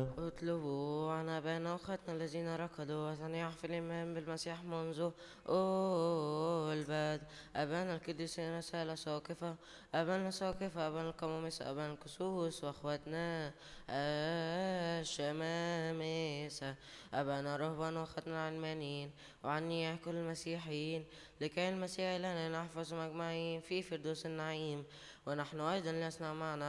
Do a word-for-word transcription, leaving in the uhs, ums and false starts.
اطلبوا عن آبائنا وأخواتنا الذين ركضوا وثنيوا في الإيمان بالمسيح منذ أول البدء. آبائنا القديسين رسالة ساقفة، آبائنا ساقفة، آبائنا القمامسة، آبائنا الكسوس، وأخواتنا الشمامسة، آبائنا الرهبان وأخواتنا العلمانيين، وعني كل المسيحيين، لكي المسيح لنا نحفظ أجمعين في فردوس النعيم. ونحن أيضا لسنا معنا